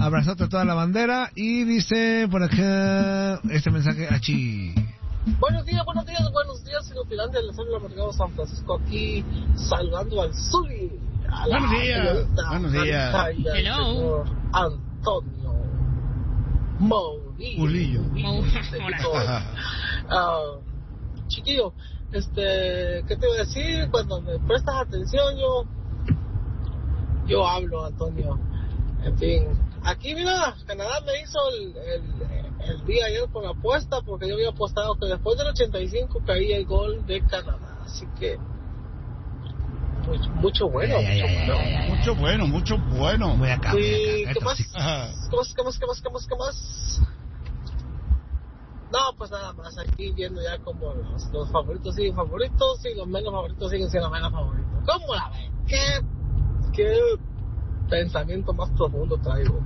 Abrazote a toda la bandera. Y dice por acá este mensaje, achi. Buenos días, señor Tirante, les habla Mercado San Francisco aquí, saludando al Zuli. Buenos días. Hello. Antonio Mourillo. Chiquillo, ¿qué te voy a decir? Cuando me prestas atención, yo hablo, Antonio. En fin, aquí mira, Canadá me hizo el día ayer con la apuesta, porque yo había apostado que después del 85 caía el gol de Canadá, así que mucho bueno. Mucho bueno. Voy acá. ¿Y qué más? ¿Qué más? No, pues nada más, aquí viendo ya como los favoritos siguen favoritos y los menos favoritos siguen siendo menos favoritos. ¿Cómo la ven? ¿Qué pensamiento más profundo traigo?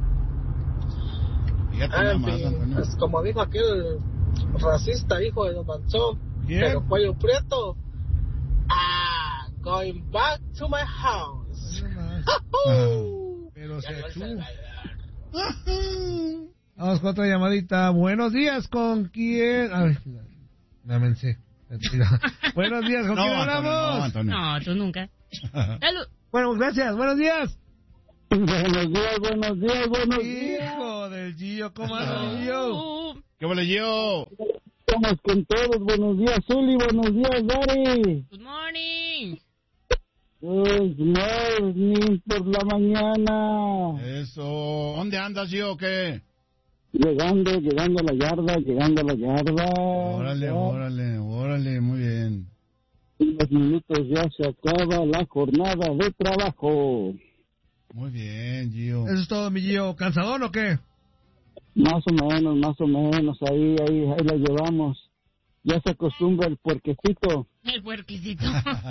En fin, pues como dijo aquel racista hijo de Don Manchón, pero cuello prieto, going back to my house. Pero vamos con otra llamadita. Buenos días, ¿con quién? A ver, me amencé. Buenos días, ¿con quién hablamos? No, tú nunca. Bueno, gracias, buenos días. Buenos días. Hijo del Gio, ¿cómo anda, Gio? ¿Qué vale, Gio? Estamos con todos. Buenos días, Zuli. Buenos días, Dari. Good morning. Good morning por la mañana. Eso. ¿Dónde andas, Gio, o qué? Llegando a la yarda. Órale, muy bien. En 2 minutos ya se acaba la jornada de trabajo. Muy bien, Gio. Eso es todo, mi Gio. ¿Cansadón o qué? Más o menos, ahí la llevamos. Ya se acostumbra el puerquecito. El puerquecito.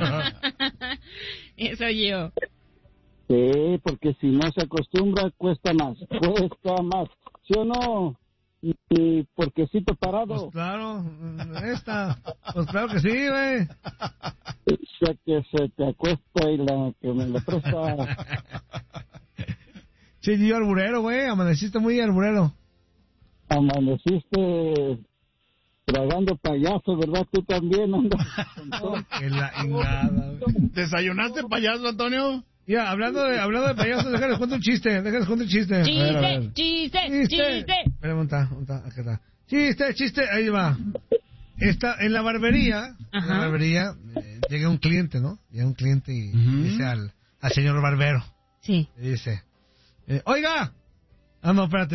Eso yo. Sí, porque si no se acostumbra, cuesta más. ¿Sí o no? Y puerquecito parado. Pues claro, pues claro que sí, güey. O sea que se te acuesta y la que me lo presta. Sí, Gio, alburero, güey. Amaneciste muy alburero. Amaneciste tragando payaso, ¿verdad? Tú también andas. ¿Desayunaste payaso, Antonio? Ya, hablando de payasos, déjales cuento un chiste. Chiste. Pregunta, acá está. Chiste, ahí va. Está en la barbería, llega un cliente, ¿no? Llega un cliente y dice al señor barbero. Sí. Le dice, oiga. No, espérate.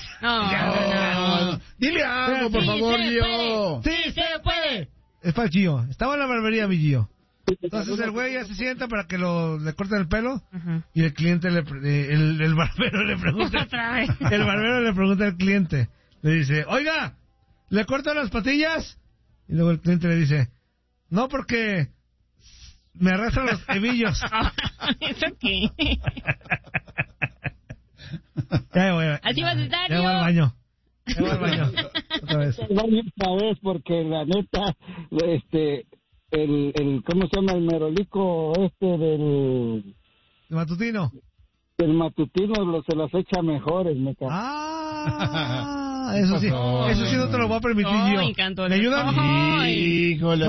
No. Dile algo, por favor, Gio. Sí, se puede. Es para Gio. Estaba en la barbería, mi Gio. Entonces el güey ya se sienta para que le corten el pelo. Y el cliente, el barbero le pregunta. El barbero le pregunta al cliente. Le dice, oiga, ¿le cortan las patillas? Y luego el cliente le dice, no, porque me arrastran los hebillos. ¿Eso qué? Ya voy al baño. Otra vez. Otra vez, porque la neta, el ¿cómo se llama? El merolico del... ¿El matutino? El matutino se las echa mejores, me cago. Eso sí no te lo voy a permitir yo. ¿Me ayudan? Híjole,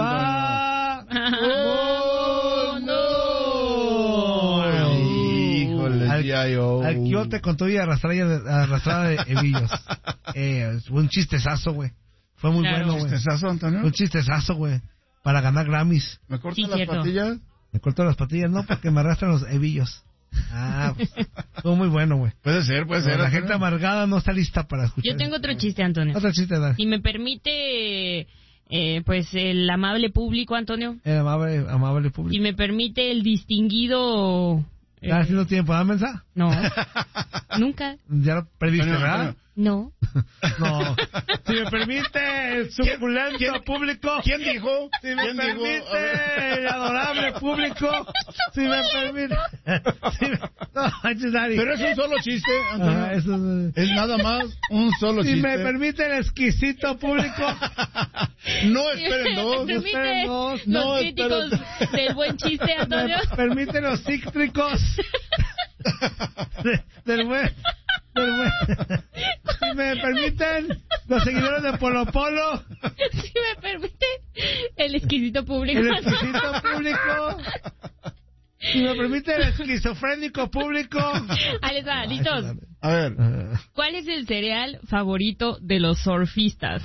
Al quiote con todo y arrastrada de hebillos. Fue un chistezazo, güey. Fue muy bueno, güey. ¿Chistezazo, Antonio? Un chistezazo, güey. Para ganar Grammys. ¿Me cortan las patillas? Me corto las patillas, no, porque me arrastran los hebillos. Pues, fue muy bueno, güey. Puede ser. La gente amargada no está lista para escuchar. Yo tengo otro chiste, Antonio. Otro chiste, dale. Y me permite, pues, el amable público, Antonio. El amable público. Y me permite el distinguido... ¿Ya haciendo tiempo? ¿Da mensaje? No. Nunca. ¿Ya lo perdiste, verdad? No. Si me permite el suculento público. ¿Quién dijo? Si me permite el adorable público. Si me permite. Pero es un solo chiste, Antonio. Es nada más un solo chiste. Si me permite el exquisito público. No esperen dos. ¿Me permite los críticos del buen chiste, Antonio? Me permite los cítricos del Si me permiten, los seguidores de Polo Polo. Si me permite, el exquisito público. El exquisito público. Si me permite, el esquizofrénico público. Ahí les va, listos. A ver. ¿Cuál es el cereal favorito de los surfistas?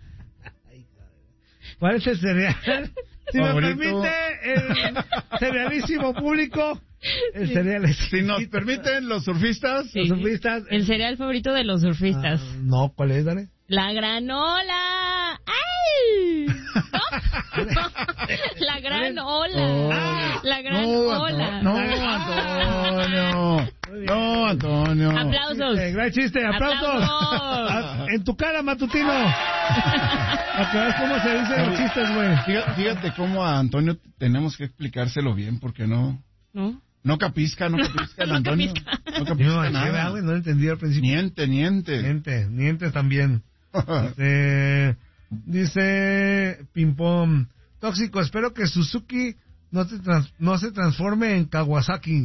¿Cuál es el cereal? Si favorito. me permite, el cerealísimo público. El cereal es... Si nos permiten los surfistas. Sí, Los surfistas. el cereal favorito de los surfistas. No, ¿cuál es, Dale? La granola. ¡Ay! ¿No? La gran ola. La gran ola. No, Antonio. No, Antonio. Aplausos. Gran chiste, aplausos. Aplausos. En tu cara, matutino. Para que veas cómo se dicen los chistes, güey. Fíjate cómo a Antonio tenemos que explicárselo bien, porque no ¿No? capisca el Antonio. No No, capisca nada. güey, no entendí al principio. Niente también. Dice Pimpón, tóxico, espero que Suzuki no se transforme en Kawasaki.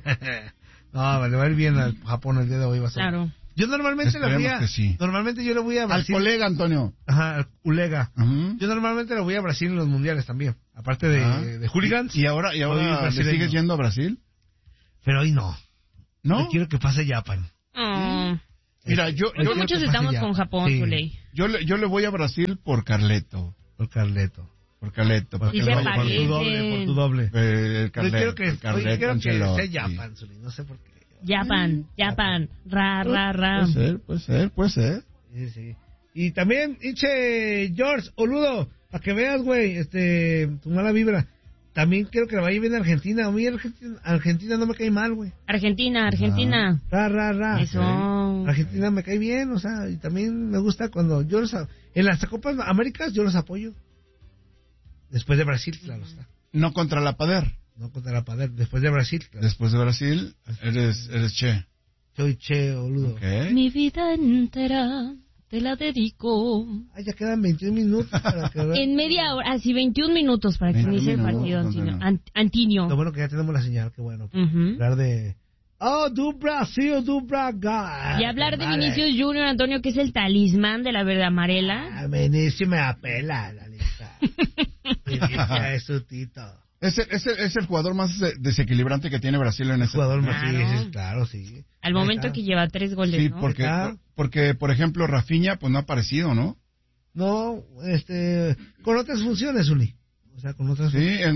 No, le va a ir bien al Japón el día de hoy. Va a ser. Claro. Yo normalmente sí. Normalmente yo le voy a Al Brasil. colega, Antonio. Ajá, al Ulega. Ujú. Yo normalmente le voy a Brasil en los mundiales también. Aparte de hooligans. ¿Y ahora Soy le brasileño. sigues yendo a Brasil? Pero hoy no. ¿No? Yo quiero que pase Japan. Oh. Mira, yo Muchos que estamos pase con Japan. Japón, Sí. Zuley. le voy a Brasil por Carleto. Por Carleto. Para Sí que se vaya Por parecen. tu doble. el Yo Carleto. quiero que, el Carleto sea Ancelotti. Japan, Zuli, no sé por qué. Japan. Ra. Puede ser. Sí. Y también, George, Oludo, para que veas, güey, tu mala vibra. También quiero que le vaya bien a Argentina. A mí Argentina no me cae mal, güey. Argentina. Ra. Eso. Argentina me cae bien, o sea, y también me gusta cuando en las Copas Américas yo los apoyo. Después de Brasil, claro está. No contra la Pader. No contra la Padre, después de Brasil, claro. Después de Brasil, eres Che. Soy Oludo. Okay. Mi vida entera te la dedico. Ay, ya quedan 21 minutos para que vean. En media hora, así 21 minutos para que 21 inicie el partido, minutos, Antinio. Lo bueno que ya tenemos la señal, qué bueno. Ujú. Hablar de... Oh, do Brasil, do Braga. Y hablar de Vinicius Junior, Antonio, que es el talismán de la verde amarela. Ah, Vinicius me apela, la lista. Vinicius es su tito. Es el jugador más desequilibrante que tiene Brasil en ese Jugador más, Claro. claro, sí. Al momento que lleva 3 goles, Sí, ¿no? porque, por ejemplo, Rafinha, pues no ha aparecido, ¿no? No, con otras funciones, Uli. O sea, con otras Sí, es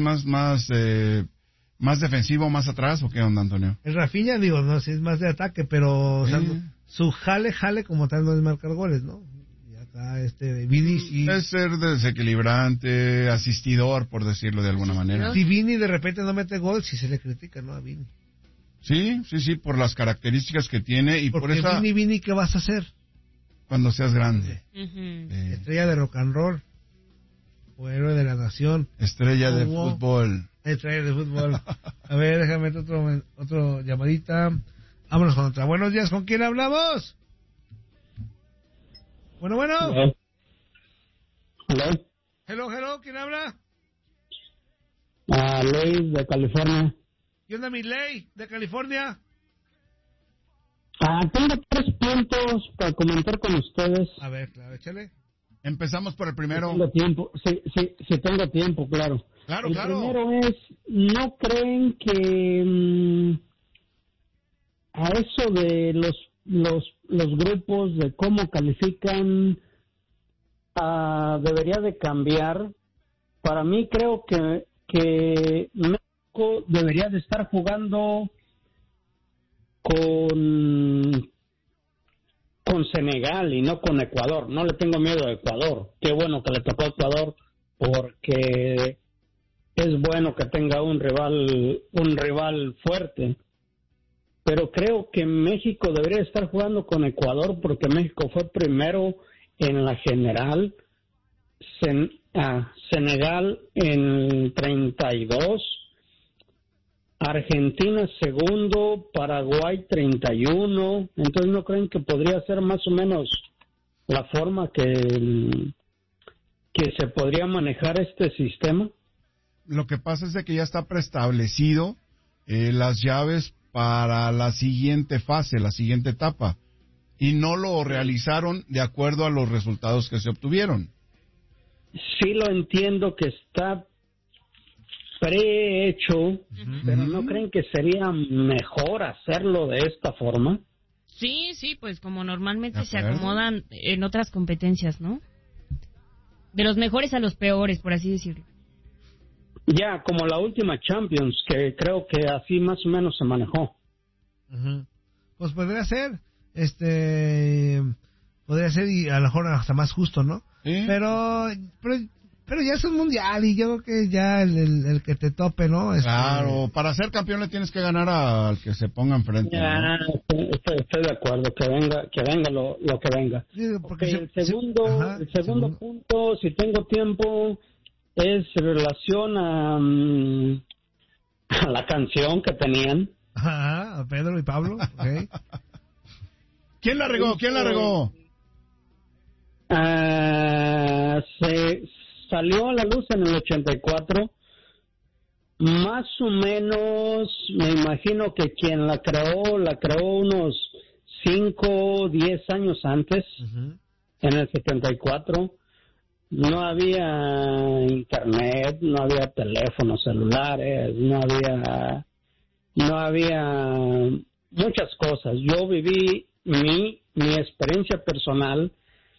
más defensivo, más atrás, ¿o qué onda, Antonio? El Rafinha, digo, no, sí es más de ataque, pero o sea, Sí. su jale como tal no es marcar goles, ¿no? Y acá, Vini sí. Es ser desequilibrante, asistidor, por decirlo de alguna manera. Si Vini de repente no mete gol, sí se le critica, ¿no? A Vini. Sí, por las características que tiene y por Porque esa, Vini, ¿qué vas a hacer? cuando seas grande. Ujú. Estrella de rock and roll. O héroe de la nación. Estrella de Wow. fútbol. Estrella de fútbol. A ver, déjame meter otro llamadita. Vámonos con otra. Buenos días, ¿con quién hablamos? Bueno. Hello, ¿quién habla? Ley de California. ¿Qué onda, mi Ley, de California? Tengo 3 puntos para comentar con ustedes. A ver, claro, échale. Empezamos por el primero. Tengo tiempo, sí tengo tiempo, claro. Claro. El primero es, ¿no creen que a eso de los grupos, de cómo califican, debería de cambiar? Para mí creo que México debería de estar jugando con Senegal y no con Ecuador. No le tengo miedo a Ecuador. Qué bueno que le tocó a Ecuador, porque es bueno que tenga un rival fuerte. Pero creo que México debería estar jugando con Ecuador, porque México fue primero en la general, Senegal en 32, Argentina segundo, Paraguay 31. Entonces, ¿no creen que podría ser más o menos la forma que se podría manejar este sistema? Lo que pasa es de que ya está preestablecido las llaves para la siguiente fase, la siguiente etapa. y no lo realizaron de acuerdo a los resultados que se obtuvieron. Sí lo entiendo que está prehecho, pero ¿no creen que sería mejor hacerlo de esta forma? Sí, pues como normalmente se acomodan en otras competencias, ¿no? De los mejores a los peores, por así decirlo. Ya, como la última Champions, que creo que así más o menos se manejó. Pues podría ser, podría ser y a lo mejor hasta más justo, ¿no? ¿Sí? Pero ya es un mundial y yo creo que ya el que te tope, ¿no? Claro, para ser campeón le tienes que ganar al que se ponga enfrente. Ya, ¿no? estoy de acuerdo, que venga lo que venga. Sí, porque el segundo punto, si tengo tiempo, es relación a la canción que tenían. Ajá, a Pedro y Pablo, okay. ¿Quién la regó? Se salió a la luz en el 84. Más o menos, me imagino que quien la creó unos 5 o 10 años antes, en el 74. No había internet, no había teléfonos celulares, no había muchas cosas. Yo viví mi experiencia personal.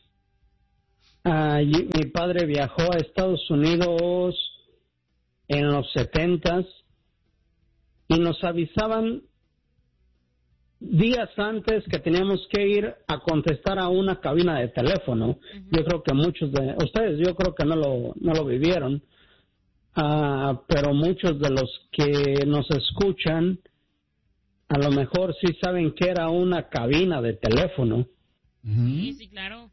Mi padre viajó a Estados Unidos en los 70s y nos avisaban días antes que teníamos que ir a contestar a una cabina de teléfono. Yo creo que muchos de ustedes, yo creo que no lo vivieron, pero muchos de los que nos escuchan a lo mejor sí saben que era una cabina de teléfono. Sí, claro.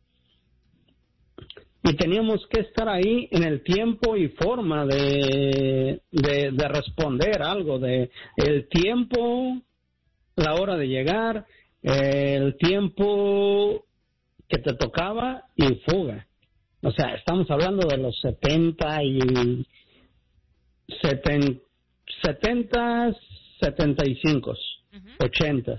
Y teníamos que estar ahí en el tiempo y forma de responder algo, de el tiempo, la hora de llegar, el tiempo que te tocaba y fuga. O sea, estamos hablando de los 70s, 75s, 80s.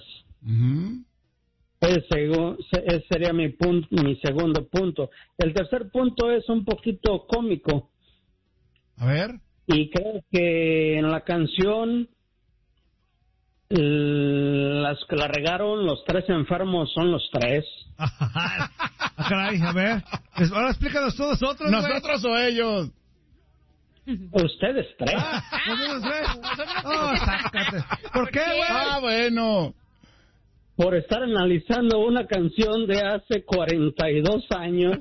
Ese sería mi segundo punto. El tercer punto es un poquito cómico. A ver. Y creo que en la canción las que la regaron, los 3 enfermos son los 3. Caray, a ver. Ahora explícanos todos nosotros. ¿Nosotros o ellos? Ustedes 3. ¿Nosotros 3? Sácate. ¿Por qué, güey? Bueno. Por estar analizando una canción de hace 42 años.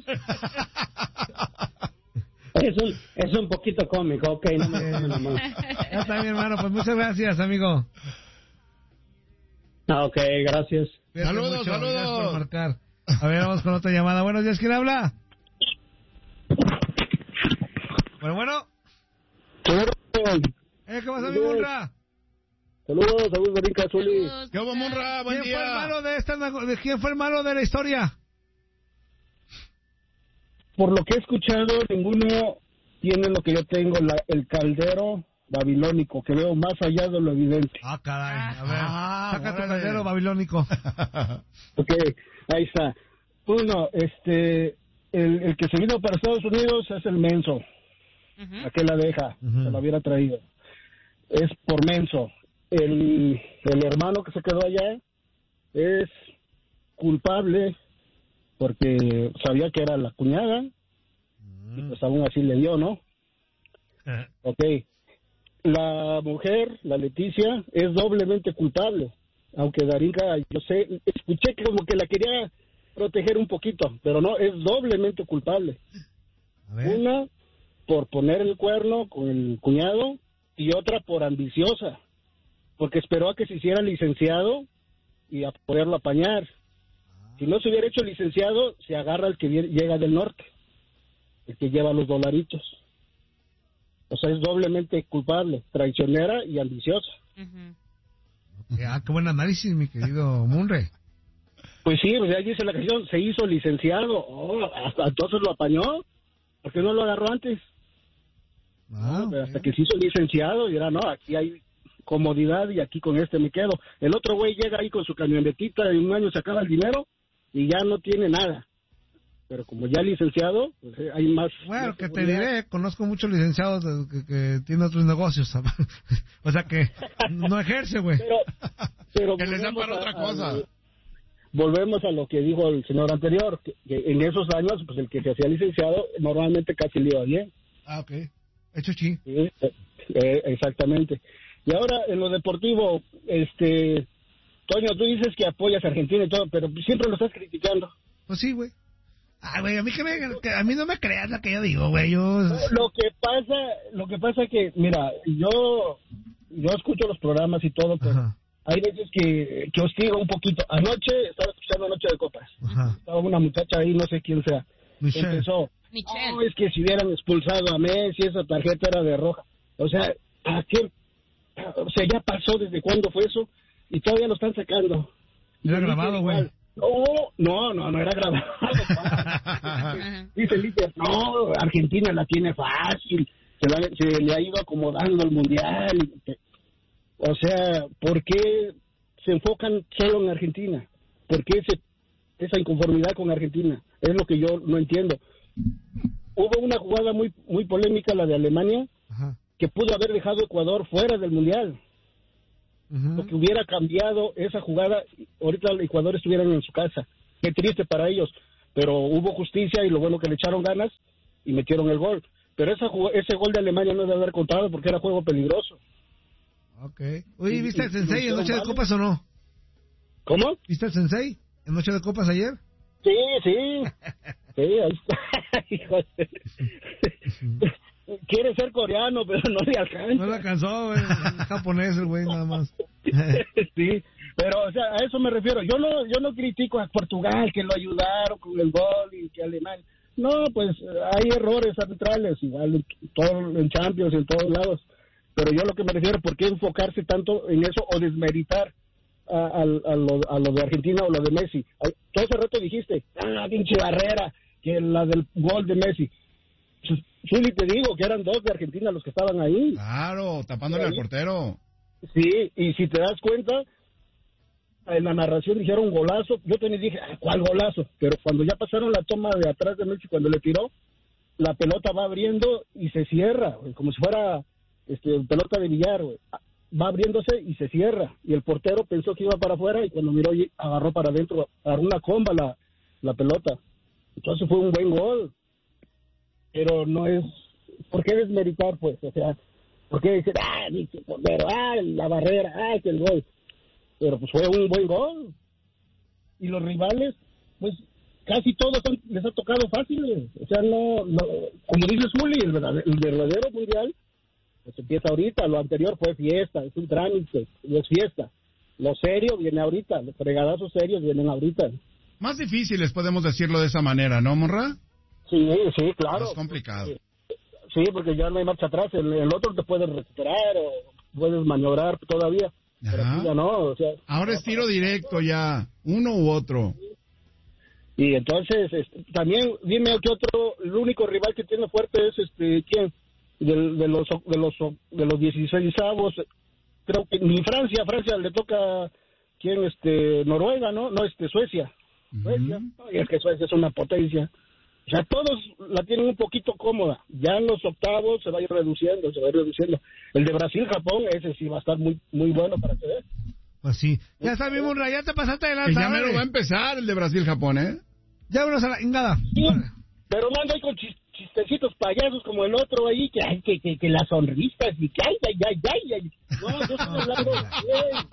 Es un poquito cómico, ok, no me nada más. Ya está bien, hermano, pues muchas gracias, amigo. Ok, gracias. Saludos. Gracias por marcar. A ver, vamos con otra llamada. Buenos días, ¿quién habla? Bueno. ¿Qué pasa, mi Munra? Saludos, Darinka, Zuli. ¿Qué hubo, Munra? Buen día. ¿Quién fue el malo de la historia? Por lo que he escuchado, ninguno tiene lo que yo tengo, el caldero babilónico, que veo más allá de lo evidente. Caray, a ver, saca tu caldero babilónico. Ok, ahí está. Uno, el que se vino para Estados Unidos es el menso. ¿A qué la deja? Se la hubiera traído. Es por menso. El hermano que se quedó allá es culpable porque sabía que era la cuñada y pues aún así le dio, ¿no? Ok. La mujer, la Leticia, es doblemente culpable, aunque Darinka, yo sé, escuché que como que la quería proteger un poquito, pero no, es doblemente culpable. Una por poner el cuerno con el cuñado y otra por ambiciosa, porque esperó a que se hiciera licenciado y a poderlo apañar. Si no se hubiera hecho licenciado, se agarra el que llega del norte, el que lleva los dolaritos. O sea, es doblemente culpable, traicionera y ambiciosa. Qué buen análisis, mi querido Munre. Pues sí, pues ahí dice la canción, se hizo licenciado. Hasta entonces lo apañó. ¿Por qué no lo agarró antes? Okay. Hasta que se hizo licenciado y era, no, aquí hay comodidad y aquí con este me quedo. El otro güey llega ahí con su camionetita, en un año se acaba el dinero y ya no tiene nada. Pero como ya licenciado, pues hay más... Bueno, que te diré, conozco muchos licenciados que tienen otros negocios, o sea que no ejerce, güey. Pero que les da para otra cosa. Volvemos a lo que dijo el señor anterior, que en esos años, pues el que se hacía licenciado, normalmente casi le iba bien. Ah, ok. Hecho sí. Sí, exactamente. Y ahora, en lo deportivo, Toño, tú dices que apoyas a Argentina y todo, pero siempre lo estás criticando. Pues sí, güey. Ah, güey, a mí no me creas lo que yo digo, güey. Lo que pasa que, mira, yo escucho los programas y todo, pero ajá, hay veces que hostigo un poquito. Anoche estaba escuchando Noche de Copas. Ajá. Estaba una muchacha ahí, no sé quién sea. Michelle. Empezó, no, es que si hubieran expulsado a Messi, esa tarjeta era de roja. O sea, ¿a qué? O sea, ya pasó, ¿desde cuándo fue eso? Y todavía lo están sacando. Era grabado, güey. No era grabado. Dice Líder, no, Argentina la tiene fácil, se le ha ido acomodando el mundial. O sea, ¿por qué se enfocan solo en Argentina? ¿Por qué esa inconformidad con Argentina? Es lo que yo no entiendo. Hubo una jugada muy muy polémica, la de Alemania, ajá, que pudo haber dejado a Ecuador fuera del mundial. Porque hubiera cambiado esa jugada, ahorita el Ecuador estuvieran en su casa. Qué triste para ellos, pero hubo justicia y lo bueno que le echaron ganas y metieron el gol. Pero ese gol de Alemania no debe haber contado porque era juego peligroso. Ok. Oye, ¿viste el Sensei en Noche de Copas o no? ¿Cómo? ¿Viste el Sensei en Noche de Copas ayer? Sí. Sí, ahí está. Hijo de... Quiere ser coreano, pero no le alcanza. No le alcanzó, güey. Es japonés el güey, nada más. Sí, pero, o sea, a eso me refiero. Yo no critico a Portugal, que lo ayudaron con el gol, y que Alemania... No, pues, hay errores arbitrales, igual en Champions, en todos lados. Pero yo lo que me refiero, ¿por qué enfocarse tanto en eso o desmeritar a lo de Argentina o lo de Messi? Todo ese rato dijiste, pinche barrera, que la del gol de Messi. Sí, te digo que eran dos de Argentina los que estaban ahí. Claro, tapándole al portero. Sí, y si te das cuenta, en la narración dijeron golazo. Yo también dije, ¿cuál golazo? Pero cuando ya pasaron la toma de atrás de Messi, cuando le tiró, la pelota va abriendo y se cierra, como si fuera pelota de billar, güey. Va abriéndose y se cierra. Y el portero pensó que iba para afuera y cuando miró, agarró para adentro, agarró una comba la pelota. Entonces fue un buen gol. Pero no es... ¿Por qué desmeritar, pues? O sea, ¿por qué decir, la barrera, que el gol? Pero pues fue un buen gol. Y los rivales, pues casi todos les ha tocado fáciles. O sea, no como dice Zuli, el verdadero mundial, pues empieza ahorita. Lo anterior fue fiesta, es un trámite, y es fiesta. Lo serio viene ahorita, los fregadazos serios vienen ahorita. Más difíciles, podemos decirlo de esa manera, ¿no, Monra? Sí, claro. Es complicado. Sí, porque ya no hay marcha atrás. El otro te puedes recuperar o puedes maniobrar todavía. Pero aquí ya no. O sea, ahora es tiro directo ya, uno u otro. Y entonces, también, dime qué otro, el único rival que tiene fuerte es ¿quién? De los 16avos, creo que ni Francia le toca, ¿quién? Noruega, ¿no? No, Suecia. Suecia, y es que Suecia es una potencia. O sea, todos la tienen un poquito cómoda. Ya en los octavos se va a ir reduciendo. El de Brasil-Japón, ese sí va a estar muy muy bueno para que veas. Pues sí. Ya está, mi Murra, ya te pasaste de lanza. Y ya me lo va a empezar el de Brasil-Japón, ¿eh? Ya vámonos a la ingada. Sí, pero mando ahí con chistecitos payasos como el otro ahí, que las sonrisas y que ay. No, yo estoy hablando bien.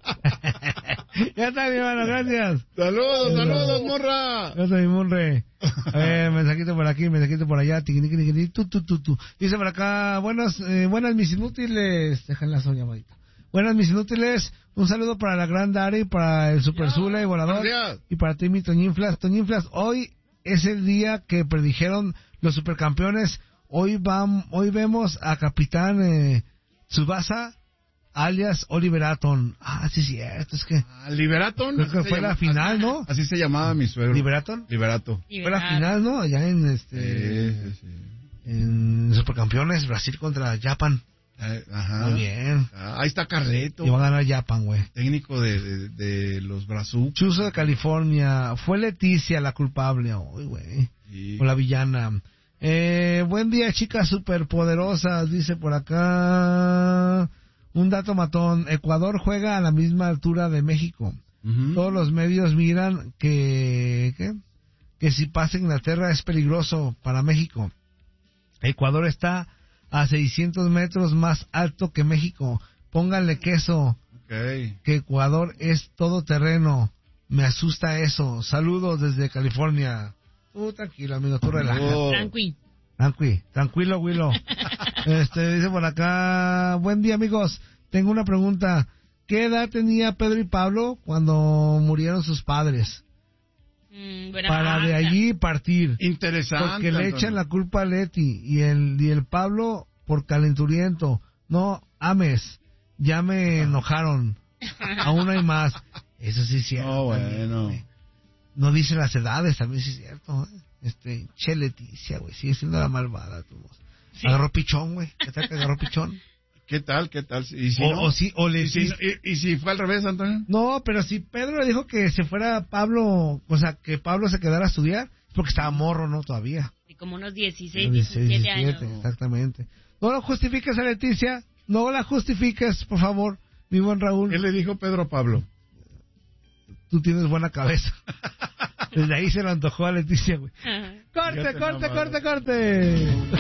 Ya está, mi hermano, gracias. Saludos, Morra. Gracias, mi Murre. A ver, mensajito por aquí, mensajito por allá. Tu. Dice por acá, buenas mis inútiles. Déjenla su llamadita. Buenas mis inútiles. Un saludo para la gran Dari, para el Super Zula y Volador. Y para Timmy Toñinflas. Toñinflas, hoy es el día que predijeron los supercampeones. Hoy vemos a Capitán Tsubasa, alias Oliver Atom. Sí, cierto, es que... ¿Liberaton? Creo que fue la final, ¿no? Así se llamaba mi suegro. ¿Liberaton? Liberato. Fue la final, ¿no? Allá en Sí. en Supercampeones, Brasil contra Japan. Ajá. Muy bien. Ahí está Carleto. Y va a ganar Japan, güey. Técnico de los Brazucas. Chuzo de California. Fue Leticia la culpable. Uy, güey. Sí. O la villana. Buen día, chicas superpoderosas. Dice por acá. Un dato matón. Ecuador juega a la misma altura de México. Uh-huh. Todos los medios miran que si pasa Inglaterra es peligroso para México. Ecuador está a 600 metros más alto que México. Pónganle queso. Okay. Que Ecuador es todo terreno. Me asusta eso. Saludos desde California. Tranquilo, amigo, tú relaja. Tranquilo, Willow. Dice por acá, buen día, amigos. Tengo una pregunta. ¿Qué edad tenía Pedro y Pablo cuando murieron sus padres? Para de allí partir. Interesante. Porque le echan la culpa a Leti y el Pablo por calenturiento. No ames. Ya me enojaron. Aún hay más. Eso sí es cierto. Oh, bueno. No dice las edades, también sí es cierto. Che Leticia, güey, sigue siendo la malvada. Sí. Agarró pichón, güey. ¿Qué tal que agarró pichón? ¿Qué tal? ¿Y si ¿Y si fue al revés, Antonio? No, pero si Pedro le dijo que se fuera Pablo, o sea, que Pablo se quedara a estudiar, es porque estaba morro, ¿no? Todavía. Sí, como unos 16, 17 años. Exactamente. No lo justifiques a Leticia, no la justifiques, por favor, mi buen Raúl. ¿Qué le dijo Pedro a Pablo? Tú tienes buena cabeza. Desde ahí se lo antojó a Leticia, güey. ¡Corte!